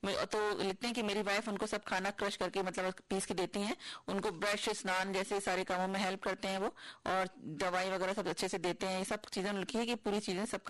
तो लिखते हैं कि मेरी वाइफ उनको सब खाना क्रश करके मतलब पीस के देती हैं, उनको ब्रश स्नान जैसे सारे कामों में हेल्प करते हैं वो, और दवाई वगैरह सब अच्छे से देते हैं। ये सब चीजें लिखी है कि पूरी चीजें सब